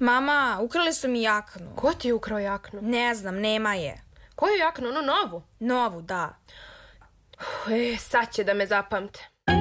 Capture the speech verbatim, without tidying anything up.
Mama, ukrali su mi jaknu. Ko ti je ukrao jaknu? Ne znam, nema je. Koju jaknu? Onu novu? Novu, da. E, sad će da me zapamte.